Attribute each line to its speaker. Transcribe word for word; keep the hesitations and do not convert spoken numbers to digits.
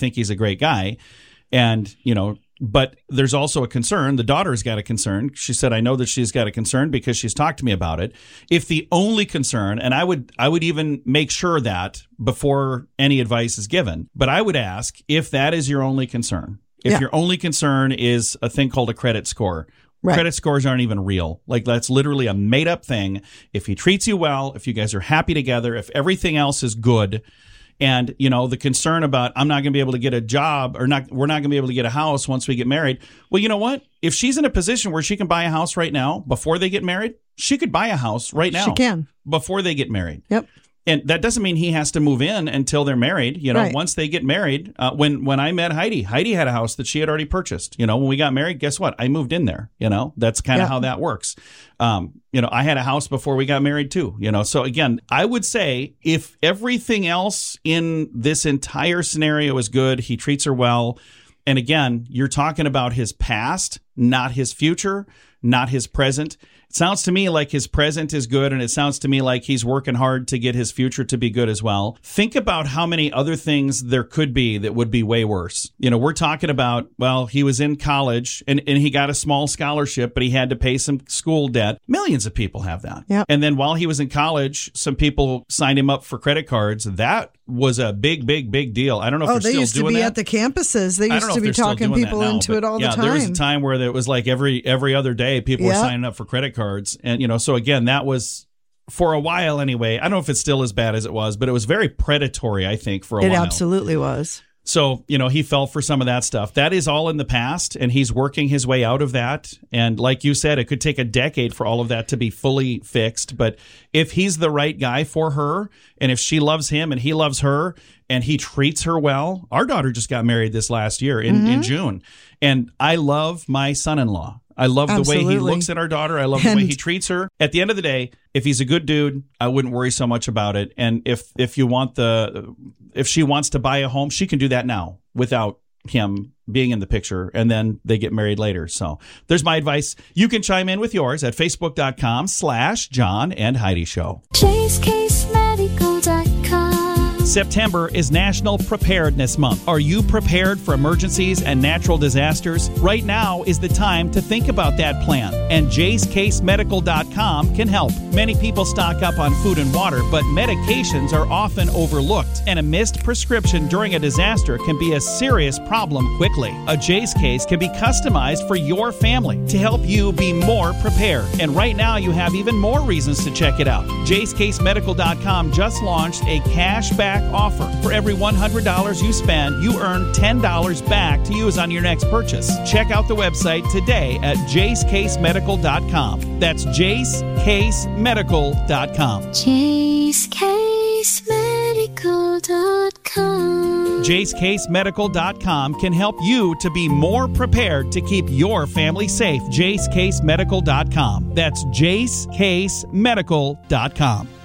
Speaker 1: think he's a great guy. And, you know, but there's also a concern. The daughter's got a concern. She said, I know that she's got a concern because she's talked to me about it. If the only concern, and I would I would even make sure that before any advice is given, but I would ask if that is your only concern. If
Speaker 2: Yeah.
Speaker 1: your only concern is a thing called a credit score.
Speaker 2: Right.
Speaker 1: Credit scores aren't even real. Like, that's literally a made up thing. If he treats you well, if you guys are happy together, if everything else is good, and, you know, the concern about I'm not going to be able to get a job or not, we're not going to be able to get a house once we get married. Well, you know what? If she's in a position where she can buy a house right now before they get married, she could buy a house right now.
Speaker 2: She can.
Speaker 1: Before they get married.
Speaker 2: Yep.
Speaker 1: And that doesn't mean he has to move in until they're married. You know,
Speaker 2: Right.
Speaker 1: once they get married, uh, when, when I met Heidi, Heidi had a house that she had already purchased. You know, when we got married, guess what? I moved in there. You know, that's kind of
Speaker 2: Yeah.
Speaker 1: how that works. Um, you know, I had a house before we got married too, you know. So again, I would say if everything else in this entire scenario is good, he treats her well. And again, you're talking about his past, not his future, not his present. It sounds to me like his present is good, and it sounds to me like he's working hard to get his future to be good as well. Think about how many other things there could be that would be way worse. You know, we're talking about, well, he was in college and, and he got a small scholarship, but he had to pay some school debt. Millions of people have that.
Speaker 2: Yep.
Speaker 1: And then while he was in college, some people signed him up for credit cards. That was a big, big, big deal. I don't know if
Speaker 2: Oh,
Speaker 1: they're
Speaker 2: they
Speaker 1: still
Speaker 2: used to
Speaker 1: doing
Speaker 2: be
Speaker 1: that.
Speaker 2: at the campuses. They
Speaker 1: I don't
Speaker 2: used
Speaker 1: know
Speaker 2: to
Speaker 1: if
Speaker 2: be
Speaker 1: they're still
Speaker 2: talking
Speaker 1: doing that
Speaker 2: people
Speaker 1: now,
Speaker 2: into
Speaker 1: but
Speaker 2: it all
Speaker 1: yeah,
Speaker 2: the time.
Speaker 1: there was a time where it was like every every other day people were
Speaker 2: Yeah.
Speaker 1: signing up for credit cards. And, you know, so again, that was, for a while anyway, I don't know if it's still as bad as it was, but it was very predatory, I think, for a
Speaker 2: It
Speaker 1: while.
Speaker 2: absolutely was.
Speaker 1: So, you know, he fell for some of that stuff. That is all in the past, and he's working his way out of that. And like you said, it could take a decade for all of that to be fully fixed. But if he's the right guy for her, and if she loves him and he loves her, and he treats her well, our daughter just got married this last year in,
Speaker 2: Mm-hmm.
Speaker 1: in June. And I love my son-in-law. I love the way he
Speaker 2: Absolutely.
Speaker 1: looks at our daughter. I love the way
Speaker 2: And-
Speaker 1: he treats her. At the end of the day, if he's a good dude, I wouldn't worry so much about it. And if if you want the if she wants to buy a home, she can do that now without him being in the picture, and then they get married later. So there's my advice. You can chime in with yours at facebook.com slash John and Heidi Show.
Speaker 3: Chase Case Medical dot com.
Speaker 1: September is National Preparedness Month. Are you prepared for emergencies and natural disasters? Right now is the time to think about that plan, and Jace Case Medical dot com can help. Many people stock up on food and water, but medications are often overlooked, and a missed prescription during a disaster can be a serious problem quickly. A Jace Case can be customized for your family to help you be more prepared. And right now you have even more reasons to check it out. Jace Case Medical dot com just launched a cashback offer. For every one hundred dollars you spend, you earn ten dollars back to use on your next purchase. Check out the website today at Jace Case Medical dot com. That's Jace Case Medical dot com.
Speaker 3: Chase Case Medical dot com.
Speaker 1: Jace Case Medical dot com can help you to be more prepared to keep your family safe. Jace Case Medical dot com. That's Jace Case Medical dot com.